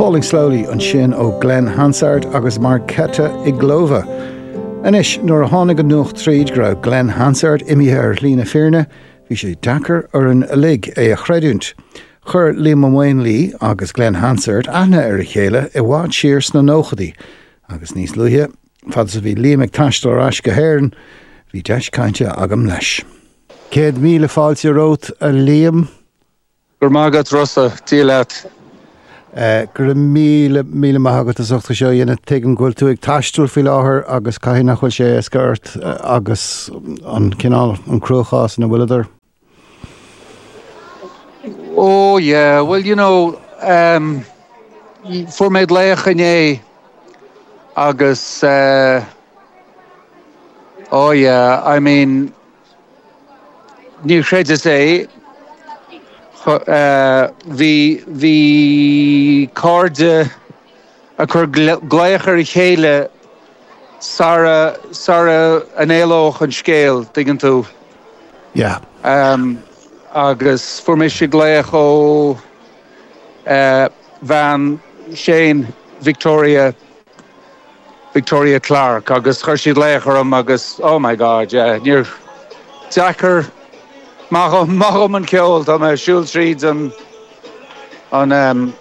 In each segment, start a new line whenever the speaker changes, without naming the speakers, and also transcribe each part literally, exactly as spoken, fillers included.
Falling Slowly an sin ó Glenn Hansard agus Marketa Iglova. Anis nuair a tháinig an nuacht tríd go raibh Glenn Hansard imithe ar lína fearne, bhí sé dachar ar an lig é a chreidúnt. Chur Liam Wayne Lee agus Glenn Hansard aithne ar a chéile i bhád siar sna nóchadaí, agus níos luithe, fad sa bhí Liam ag taistil ar as go héireann, bhí deis cainte agam leis. Céad míle fáilte rót a Liam.
Gur mágad Rosa, tí leat.
Uh, gur míle míle maithagad a sochta seo dhéanana tuigim ghfuil tú ag taistil fi láthair agus caiithí nach chfuil sé scairt uh, agus an cinál an cruachás na bhuileidir.
Oh yeah, well you know, um, for méid léach inné agus uh, oh yeah, I mean ní chréide sé Uh, vi vi card a chur gléachar i chéile Sara Sara an éilech an scéal digan tú.
Yeah.
Um, agus formis gléach ó uh, Van Shane Victoria Victoria Clark agus chur si léachar am agus oh my god, yeah, níor Jacker Mach mach an ceol tá me siúil tríd an an um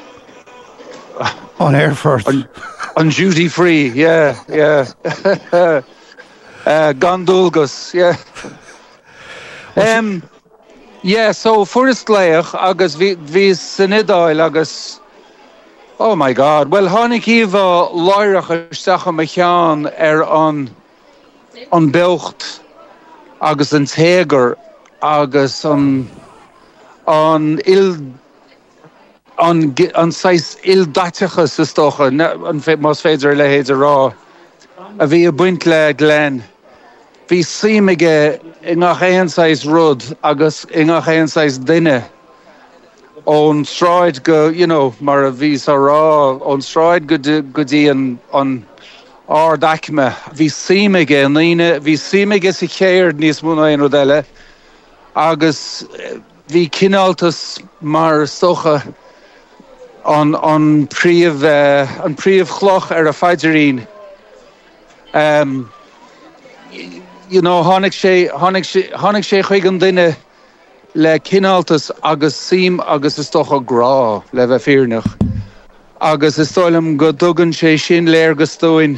on Airfort
on, on duty free, yeah, yeah. uh, Gandulgus, yeah. Um, yeah, so first léach agus vi vi sinidáil agus oh my god. Well, hánig íomh láireach isteach me chean ar an an beocht agus an téagar agus an an il an an sais il datachas is stocha an fe mas féidir le héidir rá a bhí a buint le Glenn bhí síimige i ngach éon sais rud agus i ngach éon sais duine ón stráid go, you know, mar a bhí sa rá ón stráid go dtí an an ár dacme bhí síimige an líne bhí síimige sa chéir níos múna aon rud eile agus bhí cináltas mar socha an an príomh uh, an príomh chloch ar a faidirín. Um, you know, tháinig sé tháinig sé tháinig sé chuig an duine le cináltas agus sim agus is stocha grá le bheith fíornach. Agus is stoilm go dtugann sé sin léir go stóin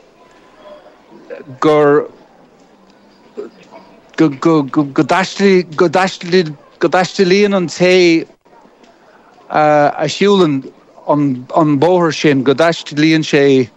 gur go go go go dastli go dastli go dastlíon an té uh, a siúlan an an bóthir sin go dastlíon sé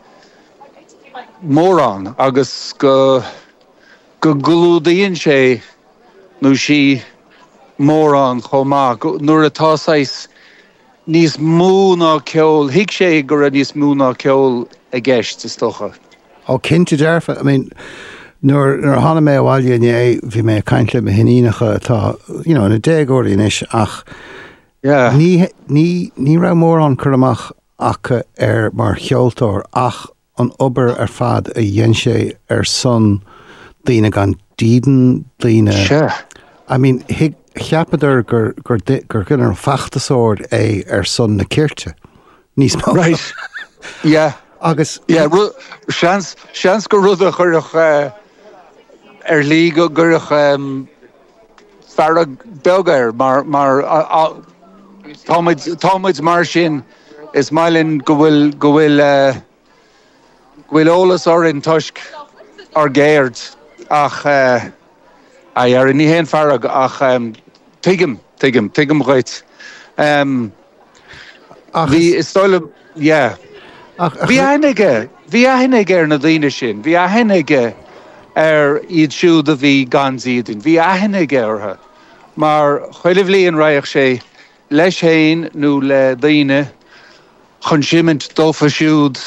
mórán agus go go glúdaíonn sé nó sí mórán chomá nuair atá sais níos mú ná ceol hiic sé gur a níos mú ná ceol a gceist is stocha.
Ó cinnte dearfa, I mean Nuair nuair hána mé bháile inné bhí mé caintle me hinínacha atá, you know, in a dégóirí inis ach
yeah.
ní ní ní ra mór an chur amach acha ar mar cheoltóir ach an obair ar fad a dhéan sé ar son daoine gan díden daoine.
Sure.
I mean, hic cheapadidir gur gur gur gur an fachtasóir é ar son na cirte. Níos mó.
Right. Yeah.
Agus
yeah, ru- seans seans go rudha chuirech uh, ar lí go gurach um, farag belgair mar mar táid táid mar sin is mailinn go bhfuil go bhfuil uh, bhfuil ólas or in tuisc ar géird ach uh, a ar ní héan farag ach um, tuigim tuigim tuigim roit um, bhí is stoilm yeah. Bhí aithneige bhí aithneige ar na daoine sin bhí aithneige ar iad siúd a bhí gan zíadin bhí aithneige ortha mar chuilimh líon raigh sé leis féin nó le daoine chun siimint dófa siúd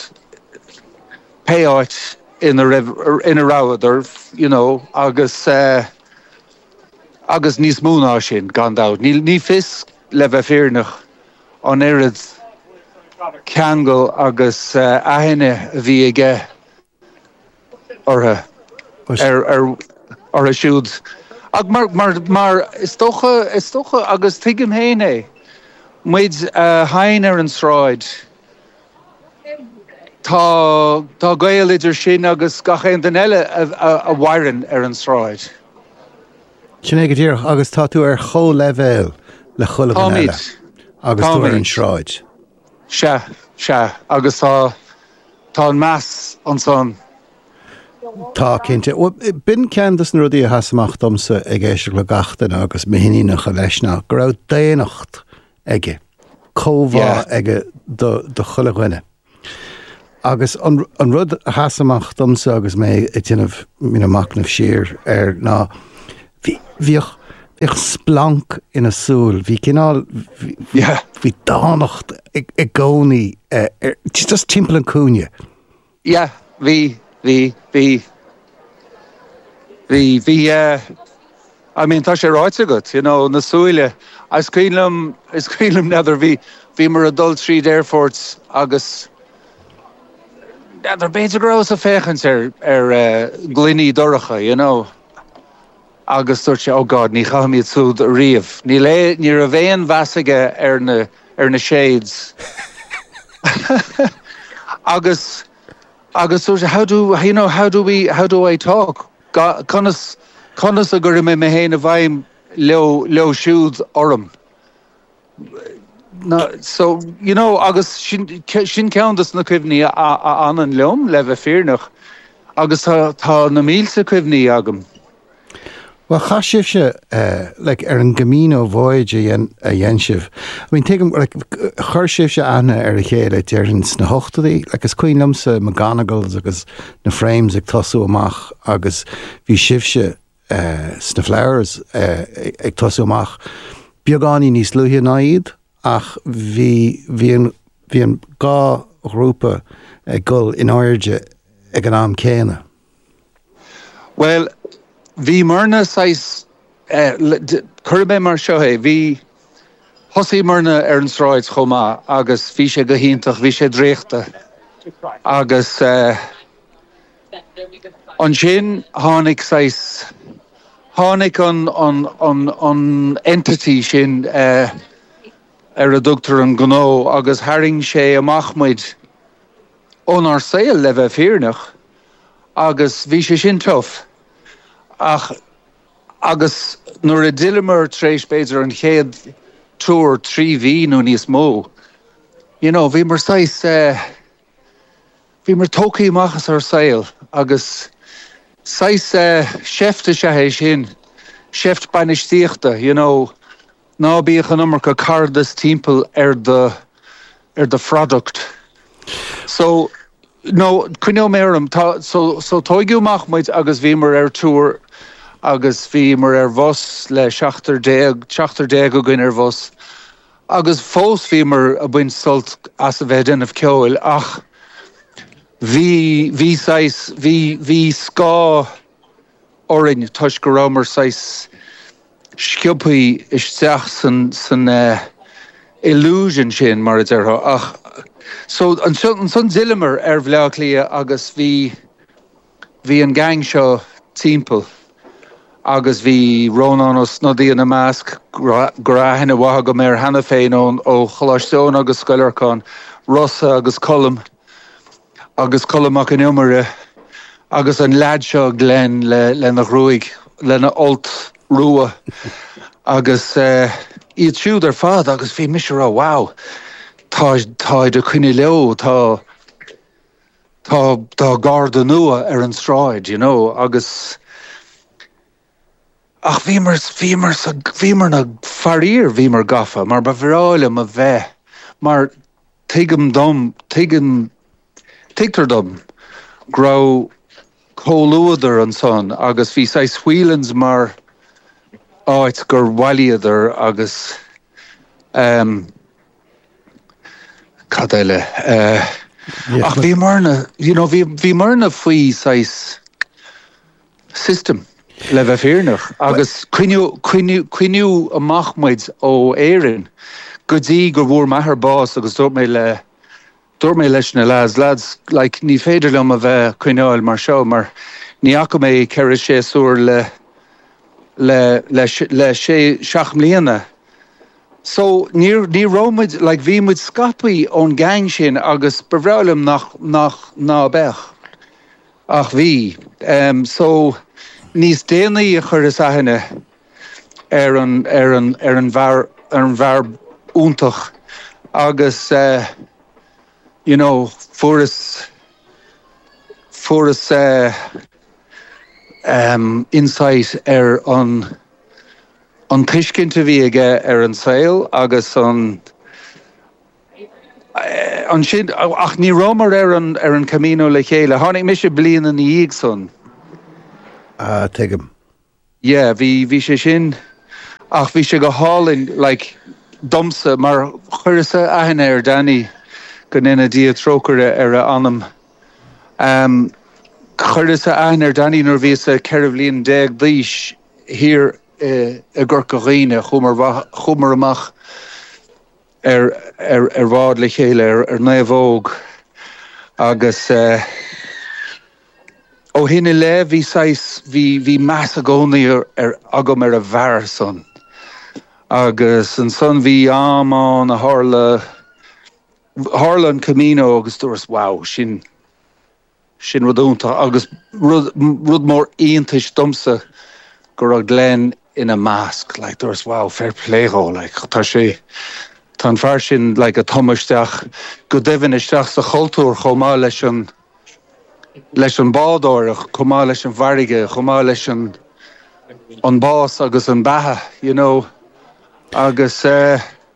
péáit ina ina ráidir, you know, agus uh, agus níos múná sin gan dá ní ní fis le bheith fíornach an irid ceangal agus uh, aithne bhí aige ortha ar ar ar a siúd ag mar mar mar is tócha is tócha agus tuigim héine muid uh, hain ar an sráid tá tá gael idir sin agus gachéan den eile a bhaireann ar an sráid.
Sinné go dtír agus tá tú ar cho levéil le chola an eile agus tú ar an sráid.
Se, se, agus tá tá an meas an son.
Tá cinnte. Bin ceantas na rudí a hasamach domsa ag éisiir le gachtain agus mihinínach a leisna, go raibh déanacht aige, cómhá aige do chola ghuine. Agus an rud a hasamach domsa agus mé i dtíanamh mína macnamh siar ar ná bhíoch ich splank in a súl, bhí cinál bhí dánacht ag gcónaí, just timpeall an cúne.
Ja, bhí Vi, vi, vi, vi, uh, I mean, tá sé ráit agat, you know, na súile. I screenlam, I screenlam nether vi, vi mar adult Street Airforts agus nether beidir gros a fechans er, er uh, glini doracha, you know. Agus dúirt sé, oh God, ní chaim iad súd a riamh. Ní le, ní ra bhéan bhasaige ar na, ar na shades. agus, Agus so how do you know how do we how do I talk? Conas conas a gur me me héna bhaim leo leo shoes orm. No, so you know agus sin sin countdas na cuimhní an an leom le bheith fearnach agus tá na mílsa cuimhní agam.
Well, chasibh se like ar an gamino void a dhéanamh. I mean, take like chuirsibh se anna ar a chéile dearns na hochtaí, like is cuoin lumsa McGonagall agus na frames ag tosú amach agus bhí sibh se sna flowers ag tosú amach. Beagáí níos luithe ná iad ach bhí bhí an gá grúpa ag gul in áirde ag an am céine.
Well, Bhí marna sais chuirbé mar seohé, bhí thosaí marna ar an sráid chomá agus bhí sé go hiontach, bhí sé dréachta agus an sin tháinig sais tháinig an an an an entity sin ar a dúchtar an gnó agus haring sé amachmuid ón ar saoil le bheith fearnach agus bhí sé sin tough. Ach, agus nuair a dilimar tréis beidir an chéad túr trí bhí nó níos mó. You know, bhí mar sais, uh, bhí mar tócaí amachas ar saoil, agus sais uh, seifte se é sin, seift banistíochta, you know, ná bíoch an umar go cardas timpeall ar the, ar the product. So, no, cuineó méram, so, so tóigiú machmuid agus bhí mar ar túr agus bhí mar ar bhos le seachtar déag, seachtar déag go gin ar bhos. Agus fós bhí mar a buin sult as a bheith denmh ceoil, ach bhí bhí sais, bhí bhí scá orin tuis go raibh mar sais sciobpaí isteach san san uh, illusion sin mar a dheartha. Ach so an son zilimar ar bhleach lia agus bhí bhí an gang seo timpeall. Agus bhí rónán snodí na másc gra hena watha go méir hena féin ón ó choláisteón agus scoileachán Rossa agus Colm agus Colmach an umare agus an lad seo Glenn le le na ruig le na olt rua agus uh, iad siúd ar fad agus bhí misisiúrá wow tá tá do chuine leo tá tá tá garda nua ar an sráid, you know, agus ach bhí mar bhí mar bhí mar na farír bhí mar gafa mar ba bhráile a bheith mar tuigim dom tuigim tuigtar dom grá cóluadar an son agus bhí sais shuílans mar áit gur bhailiadar agus um, cadéile uh, yeah, ach bhí mar na you know bhí bhí mar na faoi sais system le bheith fearnach agus cuiniú cuiniú cuiniú amachmuid ó éireann go dtí gur bhfuair maithar bás agus dúirt mé le dúirt mé leis na lads lads like ní féidir lem a bheith cuineáil mar seo mar ní acu mé ceir sé súr le le le le sé seach mbliana So near near Rome, like vi mud scapi on gang sin agus bevralim nach nach na bech. Ach vi. Um, so nís déna chur is ahine er an er an er an var er an var úntach agus uh, you know for us for us uh, um, insight er on on tuiscinnte bhí aige ar an saoil agus an uh, an sin ach ní romar ar an ar an camino le chéile tháinig mise blian an íag son.
Ah, take him.
Yeah, bhí bhí sé sin ach bhí sé go hálinn like domsa mar chuirsa aithne ar Danny go nina dia trócare ar a anam. Um, chuirsa aithne ar Danny nuair bhí sa ceirh líon déag díos hir a gur goghine chumar amach ar ar ar bhád le chéile ar ar naomhóg agus uh, ó hinne le bhí sais bhí bhí meas a gcónaí ar, ar agam ar a bhar son agus an son bhí amán a hála hála an camino agus dúras wow sin sin rudúnta agus rud rud mór aontais domsa gur a glen in a mask like there's wow fair play ho like tá sé tan far sin like a thomasteach go devinisteach sa cultúr chomá leis an leis an bádóireach chomá leis an bharige chomá leis an an bás agus an batha you know agus uh,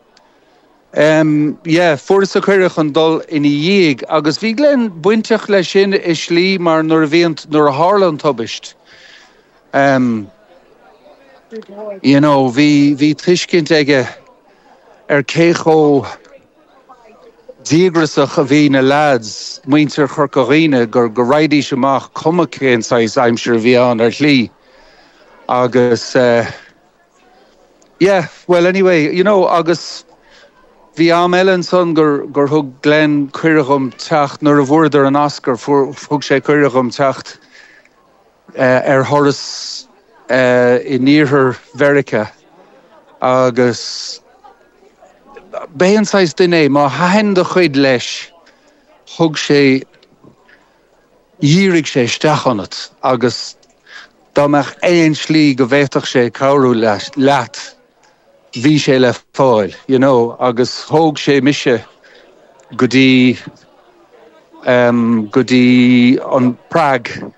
um yeah fuair a chuireach an dul ina dhéag agus bhí glen buinteach leis sin is slí mar nuair a bhíont nuair a Harlan tubist um you know, vi vi tuiscint aige ar cécho díograsach a bhí na lads muintear churcaghine gur go raidí semach cumacéin sais I'm sure bhí an ar tlí agus uh, yeah well anyway you know agus bhí am Ellen son gur gur thug Glen cuireachum teacht nuair a bhfuidir an Oscar fu thug sé cuireachum teacht uh, ar Horace Uh, in níorthar Verica agus béan sais duine má hain do chuid leis thug sé dírig sé steachanat agus dámach éon slí go bhhéiteach sé cabhrú leis leat bhí sé le fáil you know agus thug sé mise go dtí um, go dtí an Prague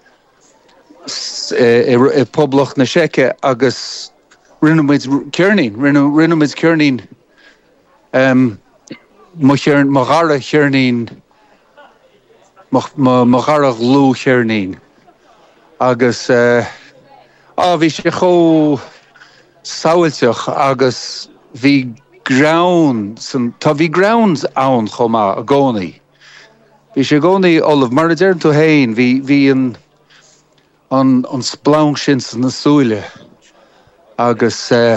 i poblach na Seike agus rinnemuid cearnín rinnemuid cearnín um mo chearn mo gara chearnín mo mo gara lú chearnín agus uh á bhí sé cho saoilteach agus bhí ground san tá bhí grounds ann chomá a gcónaí bhí sé gcónaí Olav mar a deireann tú hain bhí bhí an an an splánk sin na súile agus uh,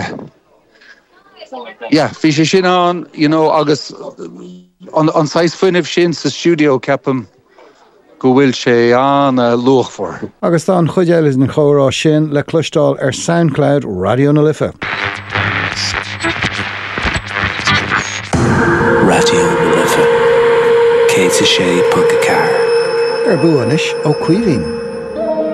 yeah fi sé sin an you know agus an an sais funineh sin sa studio ceapam go bhfuil sé an uh, luach for
agus tá an chuideil is na chórá sin le clustáil ar SoundCloud Radio na Lifa
Radio na Lifa cé sé punt car
ar buanis ó cuivín